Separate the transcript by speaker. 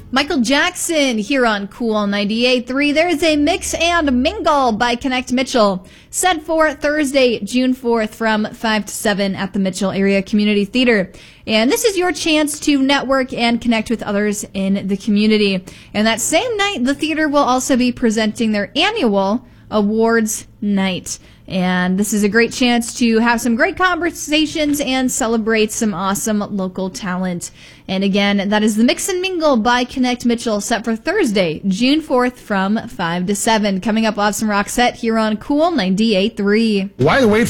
Speaker 1: Michael Jackson here on Cool 98.3. There's a Mix and Mingle by Connect Mitchell set for Thursday, June 4th from 5 to 7 at the Mitchell Area Community Theater. And this is your chance to network and connect with others in the community. And that same night, the theater will also be presenting their annual awards night. And this is a great chance to have some great conversations and celebrate some awesome local talent. And again, that is the Mix and Mingle by Connect Mitchell set for Thursday, June 4th from 5 to 7. Coming up, we'll have some Roxette here on Cool 98.3.
Speaker 2: Why wait